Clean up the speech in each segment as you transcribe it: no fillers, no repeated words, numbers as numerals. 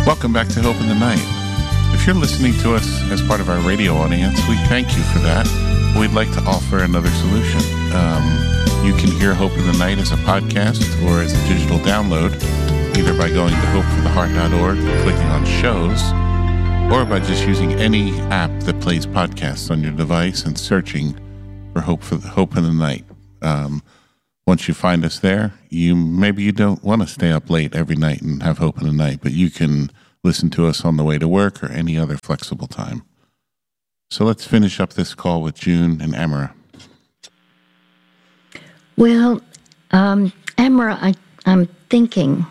Welcome back to Hope in the Night. If you're listening to us as part of our radio audience, we thank you for that. We'd like to offer another solution. You can hear Hope in the Night as a podcast or as a digital download, either by going to hopefortheheart.org, clicking on shows, or by just using any app that plays podcasts on your device and searching for Hope in the Night. Once you find us there, maybe you don't want to stay up late every night and have Hope in the Night, but you can listen to us on the way to work or any other flexible time. So let's finish up this call with June and Amara. Well, Amara, I'm thinking,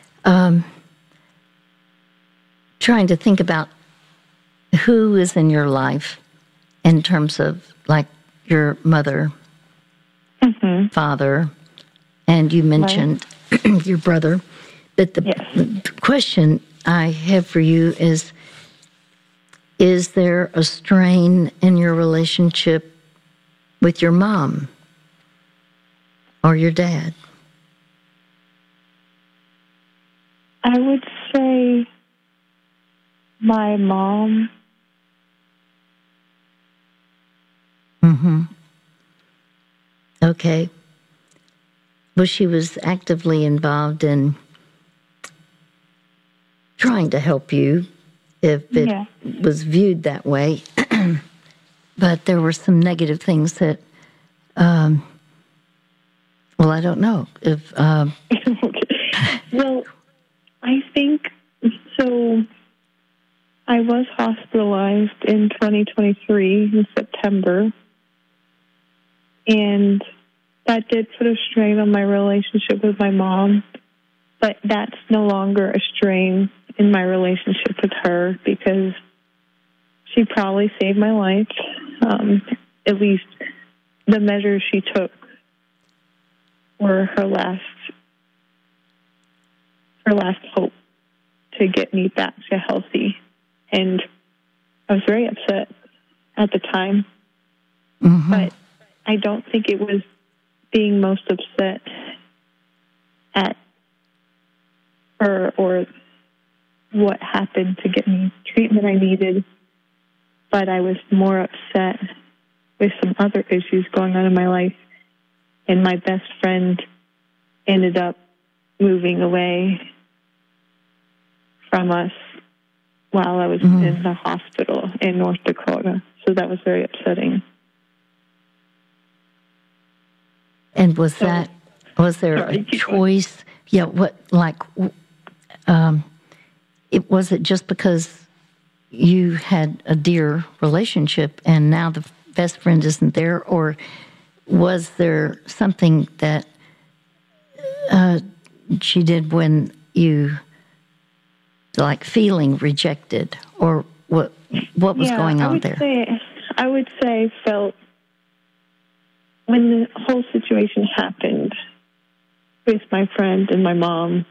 trying to think about who is in your life in terms of like your mother, father, and you mentioned your brother. But the question I have for you is there a strain in your relationship with your mom or your dad? I would say my mom. Okay. Well, she was actively involved in trying to help you if it was viewed that way. But there were some negative things that, well, I don't know. If Well, I think, so I was hospitalized in 2023 in September, and that did put a strain on my relationship with my mom, but that's no longer a strain in my relationship with her because she probably saved my life. At least the measures she took were her last hope to get me back to healthy. And I was very upset at the time, but I don't think it was being most upset at her or what happened to get me treatment I needed, but I was more upset with some other issues going on in my life. And my best friend ended up moving away from us while I was in the hospital in North Dakota. So that was very upsetting. And was there a choice? Yeah, was it just because you had a dear relationship and now the best friend isn't there, or was there something that she did when you feeling rejected, or what was going on there? I would say felt when the whole situation happened with my friend and my mom.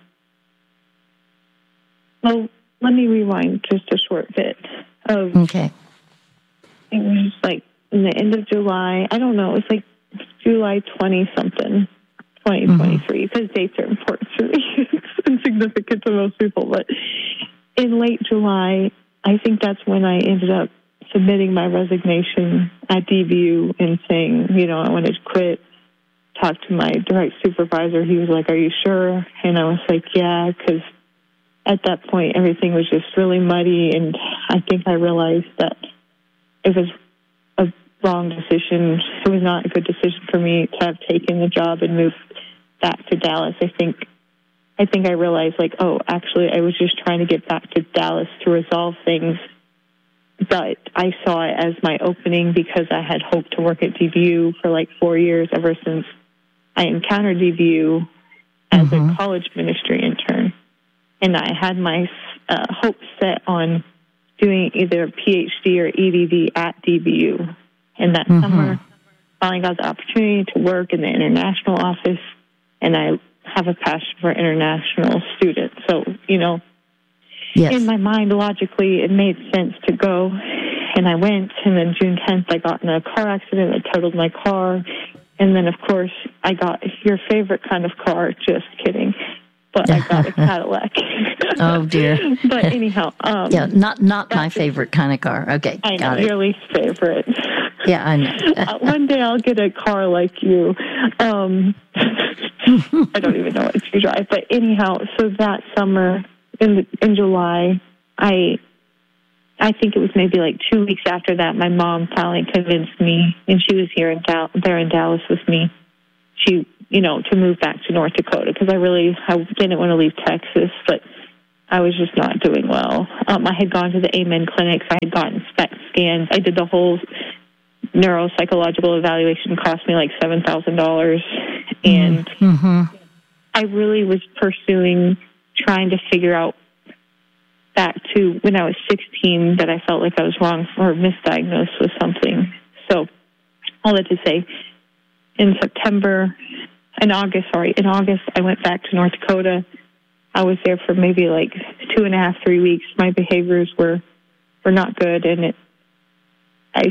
Well, let me rewind just a short bit. Okay. It was in the end of July. I don't know. It was July 20-something, 2023, because dates are important to me. It's insignificant to most people. But in late July, I think that's when I ended up submitting my resignation at DBU and saying, I wanted to quit. Talked to my direct supervisor. He was like, "Are you sure?" And I was like, "Yeah," because at that point, everything was just really muddy, and I think I realized that it was a wrong decision. It was not a good decision for me to have taken the job and moved back to Dallas. I think I realized, actually, I was just trying to get back to Dallas to resolve things, but I saw it as my opening because I had hoped to work at DBU for 4 years, ever since I encountered DBU as a college ministry intern. And I had my hopes set on doing either a PhD or EDD at DBU. And that summer, finally got the opportunity to work in the international office, and I have a passion for international students. So, in my mind, logically, it made sense to go. And I went, and then June 10th, I got in a car accident that totaled my car. And then, of course, I got your favorite kind of car. Just kidding. but I got a Cadillac. Oh, dear. But anyhow. Yeah, not my favorite kind of car. Okay, I know, got it. your least favorite. Yeah, I know. One day I'll get a car like you. I don't even know what to drive. But anyhow, so that summer in July, I think it was maybe like 2 weeks after that, my mom finally convinced me, and she was here there in Dallas with me, to move back to North Dakota, because I didn't want to leave Texas, but I was just not doing well. I had gone to the Amen clinics. I had gotten SPECT scans. I did the whole neuropsychological evaluation, cost me like $7,000. And I really was trying to figure out back to when I was 16 that I felt like I was wrong or misdiagnosed with something. So all that to say, in August, I went back to North Dakota. I was there for maybe like 2.5, 3 weeks. My behaviors were not good, and I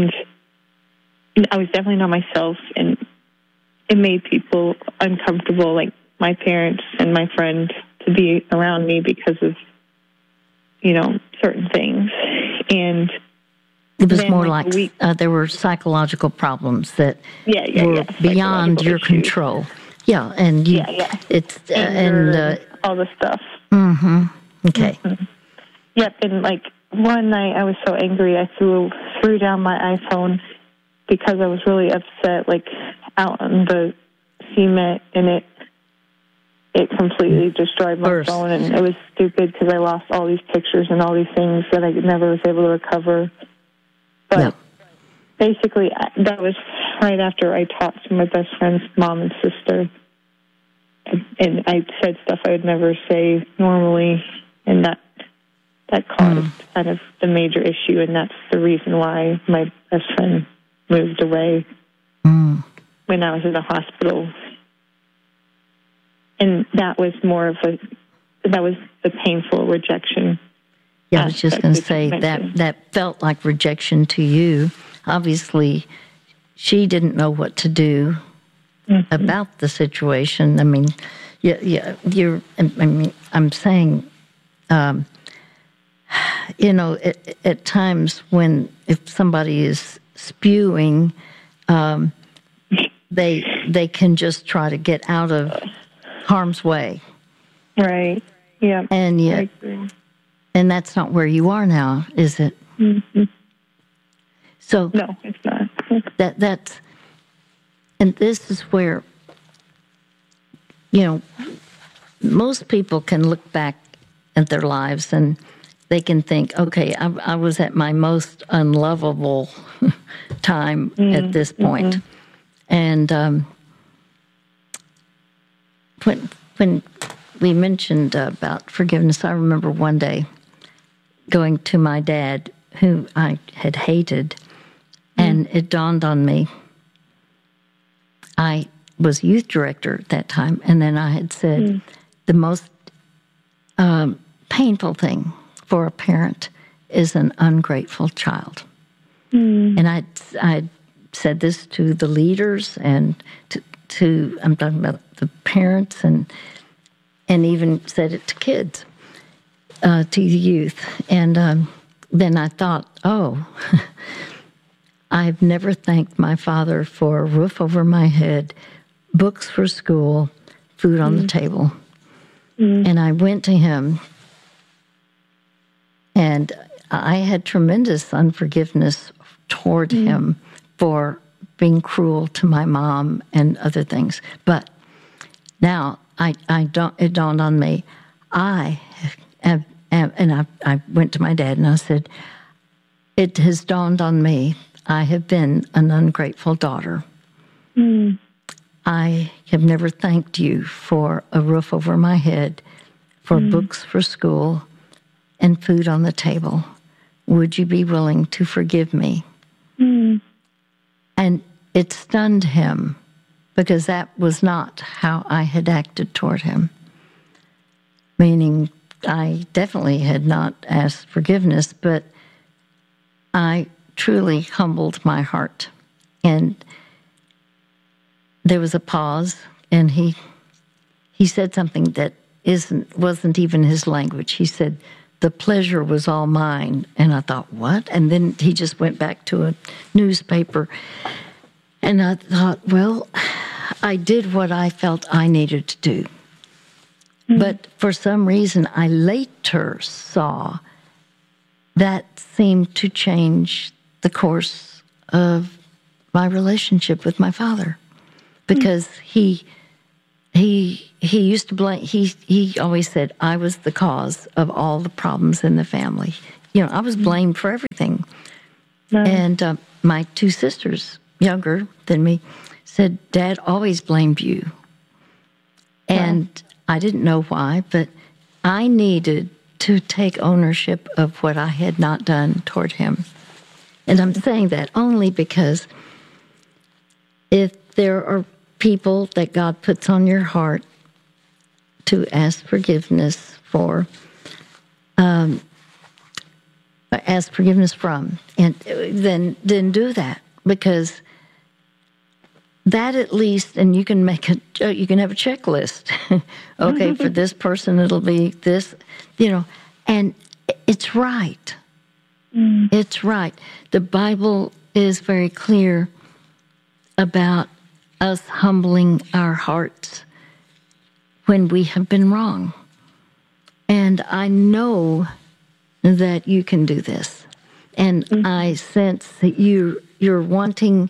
was definitely not myself, and it made people uncomfortable, like my parents and my friend, to be around me because of, certain things. And it was more like there were psychological problems that were beyond your control. Yeah, and it's and all the stuff. Okay. Yep, and like one night I was so angry I threw down my iPhone because I was really upset, like out on the cement, and it completely destroyed my phone, and it was stupid because I lost all these pictures and all these things that I never was able to recover. But basically, that was right after I talked to my best friend's mom and sister, and I said stuff I would never say normally, and that caused kind of the major issue, and that's the reason why my best friend moved away when I was in the hospital. And that was the painful rejection. Yeah, I was just going to say that felt like rejection to you. Obviously, she didn't know what to do about the situation. I mean, I'm saying, at times if somebody is spewing, they can just try to get out of harm's way. Right. Yeah. And yet, and that's not where you are now, is it? So no, it's not. That's, and this is where, most people can look back at their lives and they can think, okay, I was at my most unlovable time at this point. And when we mentioned about forgiveness, I remember one day going to my dad, who I had hated, and it dawned on me. I was youth director at that time, and then I had said the most painful thing for a parent is an ungrateful child. And I'd said this to the leaders and to I'm talking about the parents, and even said it to kids, to the youth. And then I thought, I've never thanked my father for a roof over my head, books for school, food on the table. And I went to him, and I had tremendous unforgiveness toward him for being cruel to my mom and other things. But now it dawned on me, I went to my dad and I said, it has dawned on me, I have been an ungrateful daughter. I have never thanked you for a roof over my head, for books for school, and food on the table. Would you be willing to forgive me? And it stunned him, because that was not how I had acted toward him. Meaning, I definitely had not asked forgiveness, but I truly humbled my heart. And there was a pause, and he said something that wasn't even his language. He said, "The pleasure was all mine." And I thought, what? And then he just went back to a newspaper. And I thought, well, I did what I felt I needed to do. Mm-hmm. But for some reason, I later saw that seemed to change the course of my relationship with my father. Because he used to blame, he always said, I was the cause of all the problems in the family. I was blamed for everything. Right. And my two sisters, younger than me, said, Dad always blamed you. And I didn't know why, but I needed to take ownership of what I had not done toward him. And I'm saying that only because if there are people that God puts on your heart to ask forgiveness for, ask forgiveness from, and then do that, because that at least, and you can have a checklist. Okay, for this person it'll be this, and it's right. Mm. It's right. The Bible is very clear about us humbling our hearts when we have been wrong. And I know that you can do this. And I sense that you're wanting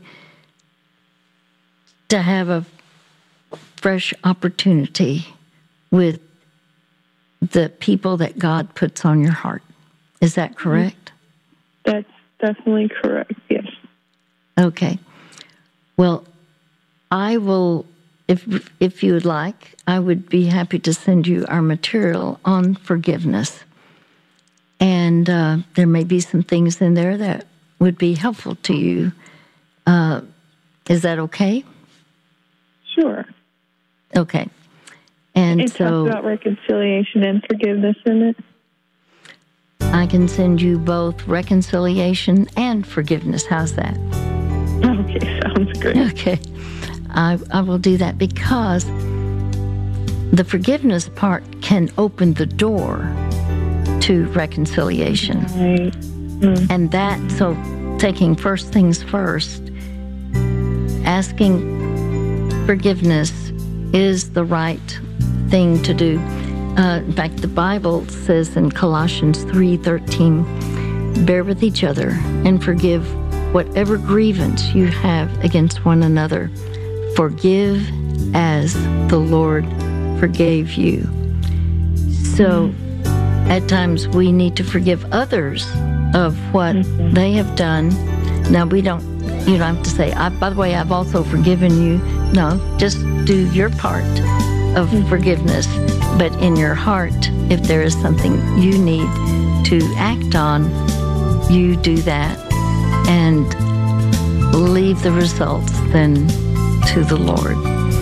to have a fresh opportunity with the people that God puts on your heart. Is that correct? That's definitely correct, yes. Okay. Well, I will, if you would like, I would be happy to send you our material on forgiveness. And there may be some things in there that would be helpful to you. Is that okay? Sure. Okay. And it talks about reconciliation and forgiveness in it. I can send you both reconciliation and forgiveness. How's that? Okay, sounds good. Okay. I will do that because the forgiveness part can open the door to reconciliation. Right. Mm. And so taking first things first, asking forgiveness is the right thing to do. In fact, the Bible says in Colossians 3:13, bear with each other and forgive whatever grievance you have against one another. Forgive as the Lord forgave you. So at times we need to forgive others of what they have done. Now you don't have to say, by the way, I've also forgiven you. No, just do your part of forgiveness. But in your heart, if there is something you need to act on, you do that and leave the results then to the Lord.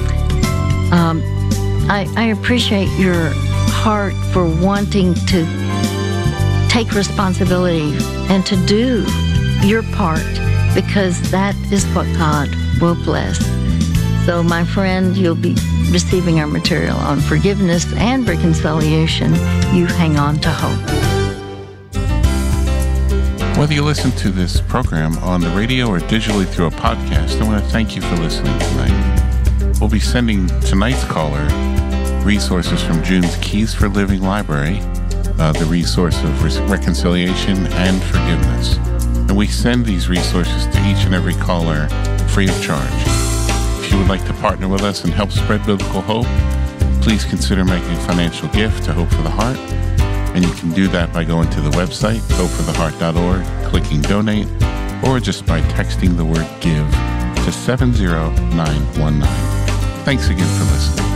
I appreciate your heart for wanting to take responsibility and to do your part, because that is what God will bless. So, my friend, you'll be receiving our material on forgiveness and reconciliation. You hang on to hope. Whether you listen to this program on the radio or digitally through a podcast, I want to thank you for listening tonight. We'll be sending tonight's caller resources from June's Keys for Living library, the resource of reconciliation and forgiveness. And we send these resources to each and every caller free of charge. If you would like to partner with us and help spread biblical hope, please consider making a financial gift to Hope for the Heart. And you can do that by going to the website, hopefortheheart.org, clicking donate, or just by texting the word give to 70919. Thanks again for listening.